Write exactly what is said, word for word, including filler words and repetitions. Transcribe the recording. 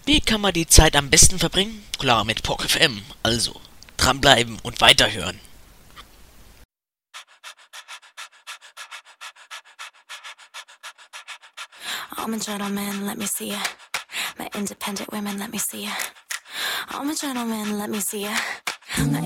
Wie kann man die Zeit am besten verbringen? Klar, mit POC F M. Also, dranbleiben und weiterhören. I'm a gentleman, let me see ya. My independent women, let me see ya. I'm a gentleman, let me see ya. My